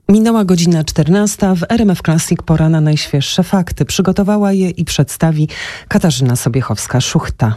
Minęła godzina 14. W RMF Classic pora na najświeższe fakty. Przygotowała je i przedstawi Katarzyna Sobiechowska-Szuchta.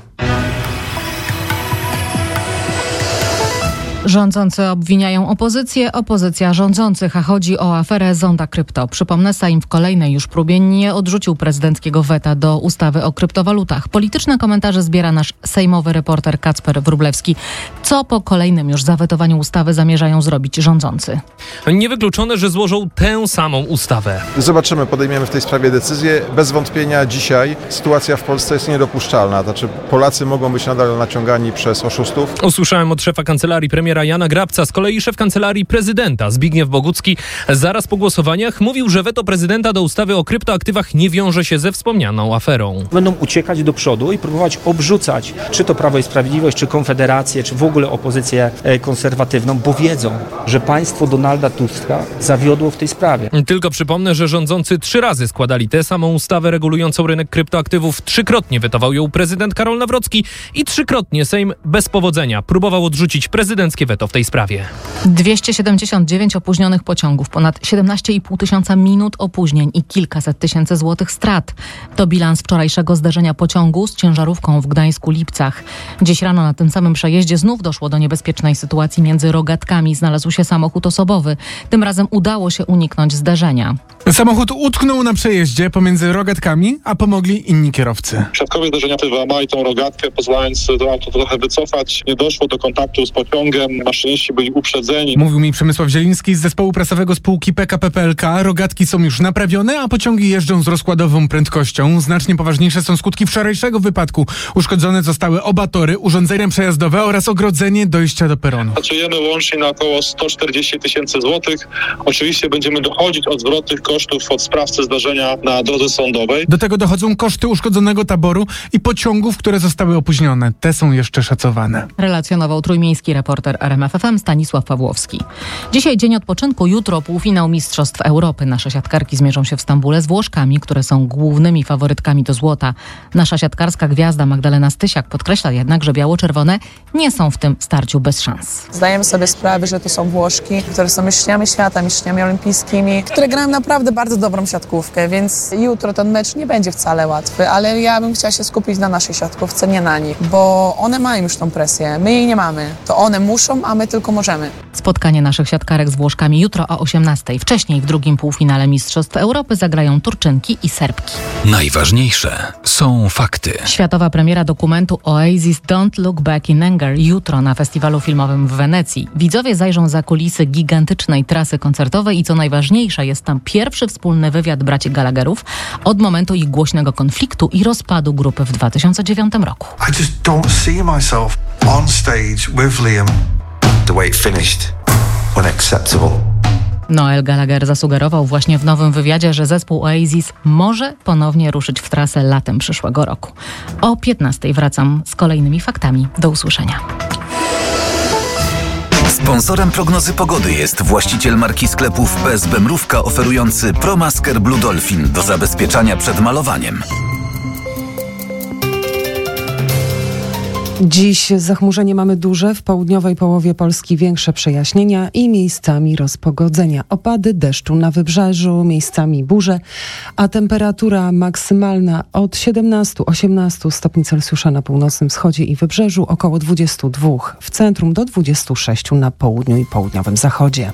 Rządzący obwiniają opozycję, opozycja rządzących, a chodzi o aferę Zonda Krypto. Przypomnę, Sejm w kolejnej już próbie nie odrzucił prezydenckiego weta do ustawy o kryptowalutach. Polityczne komentarze zbiera nasz sejmowy reporter Kacper Wróblewski. Co po kolejnym już zawetowaniu ustawy zamierzają zrobić rządzący? Niewykluczone, że złożą tę samą ustawę. Zobaczymy, podejmiemy w tej sprawie decyzję. Bez wątpienia dzisiaj sytuacja w Polsce jest niedopuszczalna. Znaczy Polacy mogą być nadal naciągani przez oszustów. Usłyszałem od szefa kancelarii premiera Jana Grabca. Z kolei szef kancelarii prezydenta Zbigniew Bogucki zaraz po głosowaniach mówił, że weto prezydenta do ustawy o kryptoaktywach nie wiąże się ze wspomnianą aferą. Będą uciekać do przodu i próbować obrzucać czy to Prawo i Sprawiedliwość, czy Konfederację, czy w ogóle opozycję konserwatywną, bo wiedzą, że państwo Donalda Tuska zawiodło w tej sprawie. Tylko przypomnę, że rządzący 3 razy składali tę samą ustawę regulującą rynek kryptoaktywów. 3-krotnie wetował ją prezydent Karol Nawrocki i 3-krotnie Sejm bez powodzenia próbował odrzucić prezydenckie weto w tej sprawie. 279 opóźnionych pociągów, ponad 17,5 tysiąca minut opóźnień i kilkaset tysięcy złotych strat. To bilans wczorajszego zderzenia pociągu z ciężarówką w Gdańsku-Lipcach. Dziś rano na tym samym przejeździe znów doszło do niebezpiecznej sytuacji między rogatkami. Znalazł się samochód osobowy. Tym razem udało się uniknąć zderzenia. Samochód utknął na przejeździe pomiędzy rogatkami, a pomogli inni kierowcy. Świadkowie zdarzenia wyłamali tą rogatkę, pozwalając to auto trochę wycofać. Nie doszło do kontaktu z pociągiem, maszyniści byli uprzedzeni. Mówił mi Przemysław Zieliński z zespołu prasowego spółki PKP PLK. Rogatki są już naprawione, a pociągi jeżdżą z rozkładową prędkością. Znacznie poważniejsze są skutki wczorajszego wypadku. Uszkodzone zostały oba tory, urządzenia przejazdowe oraz ogrodzenie dojścia do peronu. Pracujemy łącznie na około 140 tysięcy złotych. Oczywiście będziemy dochodzić od zwrotnych kosztów od sprawcy zdarzenia na drodze sądowej. Do tego dochodzą koszty uszkodzonego taboru i pociągów, które zostały opóźnione. Te są jeszcze szacowane. Relacjonował trójmiejski reporter RMF FM Stanisław Pawłowski. Dzisiaj dzień odpoczynku, jutro półfinał Mistrzostw Europy. Nasze siatkarki zmierzą się w Stambule z Włoszkami, które są głównymi faworytkami do złota. Nasza siatkarska gwiazda Magdalena Stysiak podkreśla jednak, że biało-czerwone nie są w tym starciu bez szans. Zdajemy sobie sprawę, że to są Włoszki, które są mistrzyniami świata, mistrzyniami olimpijskimi, które grają naprawdę bardzo dobrą siatkówkę, więc jutro ten mecz nie będzie wcale łatwy, ale ja bym chciała się skupić na naszej siatkówce, nie na nich, bo one mają już tą presję, my jej nie mamy. To one muszą, a my tylko możemy. Spotkanie naszych siatkarek z Włoszkami jutro o 18:00. Wcześniej w drugim półfinale Mistrzostw Europy zagrają Turczynki i Serbki. Najważniejsze są fakty. Światowa premiera dokumentu Oasis Don't Look Back in Anger jutro na festiwalu filmowym w Wenecji. Widzowie zajrzą za kulisy gigantycznej trasy koncertowej i co najważniejsze, jest tam pierwszy wspólny wywiad braci Gallagherów od momentu ich głośnego konfliktu i rozpadu grupy w 2009 roku. I just don't see myself on stage with Liam. The way it finished, unacceptable. Noel Gallagher zasugerował właśnie w nowym wywiadzie, że zespół Oasis może ponownie ruszyć w trasę latem przyszłego roku. O 15:00 wracam z kolejnymi faktami. Do usłyszenia. Sponsorem prognozy pogody jest właściciel marki sklepów PSB Mrówka oferujący ProMasker Blue Dolphin do zabezpieczania przed malowaniem. Dziś zachmurzenie mamy duże, w południowej połowie Polski większe przejaśnienia i miejscami rozpogodzenia. Opady deszczu na wybrzeżu, miejscami burze, a temperatura maksymalna od 17-18 stopni Celsjusza na północnym wschodzie i wybrzeżu, około 22 w centrum do 26 na południu i południowym zachodzie.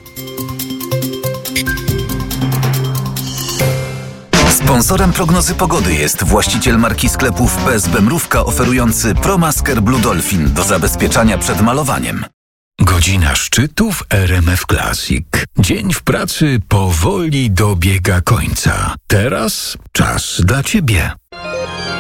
Sponsorem prognozy pogody jest właściciel marki sklepów PSB Mrówka oferujący ProMasker Blue Dolphin do zabezpieczania przed malowaniem. Godzina szczytu w RMF Classic. Dzień w pracy powoli dobiega końca. Teraz czas dla Ciebie.